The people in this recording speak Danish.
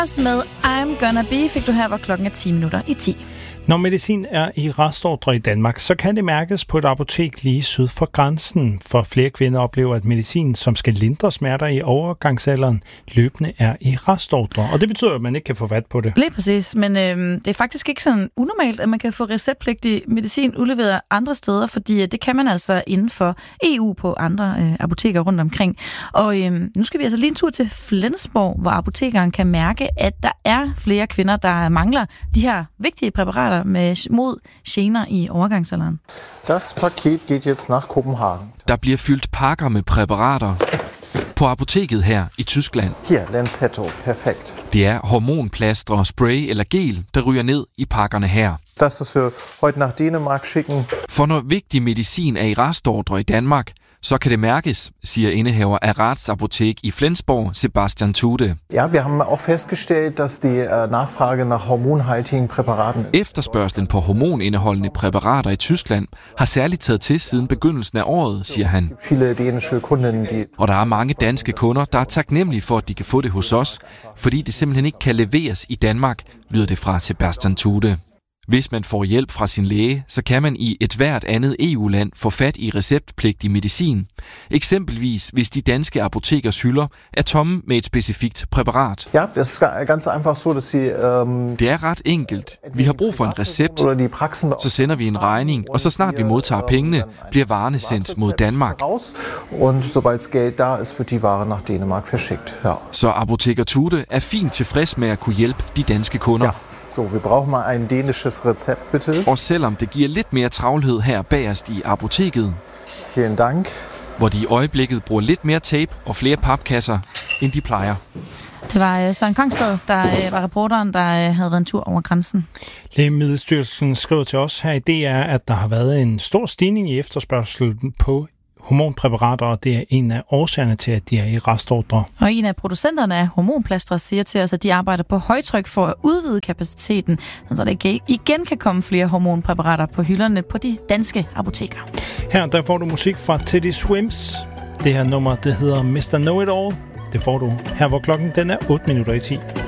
Med I'm Gonna Be fik du her, hvor klokken er 10 minutter i 10. Når medicin er i restordre i Danmark, så kan det mærkes på et apotek lige syd for grænsen. For flere kvinder oplever, at medicin, som skal lindre smerter i overgangsalderen, løbende er i restordre. Og det betyder, at man ikke kan få fat på det. Lige præcis, men det er faktisk ikke sådan unormalt, at man kan få receptpligtig medicin udleveret andre steder, fordi det kan man altså inden for EU på andre apoteker rundt omkring. Og nu skal vi altså lige en tur til Flensborg, hvor apotekeren kan mærke, at der er flere kvinder, der mangler de her vigtige præparater mod gener i overgangsalderen. Das Paket geht jetzt nach Kopenhagen. Der bliver fyldt pakker med præparater på apoteket her i Tyskland. Hier, Lenzetto. Perfekt. Det er hormonplastre, spray eller gel, der ryger ned i pakkerne her. Das, was wir heute nach Dänemark schicken. For når vigtig medicin er i restordre i Danmark, så kan det mærkes, siger indehaver af Raths Apotek i Flensborg, Sebastian Tude. Ja, wir haben auch festgestellt, dass die Nachfrage nach hormonhaltigen Präparaten. Efterspørgslen på hormonindeholdende præparater i Tyskland har særligt taget til siden begyndelsen af året, siger han. Viele dänische Kunden, die... Og der er mange danske kunder, der er taknemmelige for, at de kan få det hos os, fordi det simpelthen ikke kan leveres i Danmark, lyder det fra Sebastian Tude. Hvis man får hjælp fra sin læge, så kan man i et hvert andet EU-land få fat i receptpligtig medicin. Eksempelvis hvis de danske apotekers hylder er tomme med et specifikt præparat. Ja, det er ganz einfach so, dass Sie, Det er ret enkelt. Vi har brug for en recept, så sender vi en regning, og så snart vi modtager pengene, bliver varerne sendt mod Danmark. Und sobald Geld da ist, wird die Ware nach Dänemark verschickt. Ja. Så apoteker Tude er fint tilfreds med at kunne hjælpe de danske kunder. Ja. So, wir brauchen mal ein dänisches Rezept, bitte. Og selvom det giver lidt mere travlhed her bagerst i apoteket, Vielen Dank. hvor de i øjeblikket bruger lidt mere tape og flere papkasser, end de plejer. Det var Søren Kongsted, der var reporteren, der havde været en tur over grænsen. Lægemiddelstyrelsen skriver til os her i DR, at der har været en stor stigning i efterspørgselen på hormonpræparater, og det er en af årsagerne til, at de er i restordre. Og en af producenterne af hormonplastre siger til os, at de arbejder på højtryk for at udvide kapaciteten, så der igen kan komme flere hormonpræparater på hylderne på de danske apoteker. Her der får du musik fra Teddy Swims. Det her nummer, det hedder Mr. Know It All. Det får du her, hvor klokken den er 8 minutter i 10.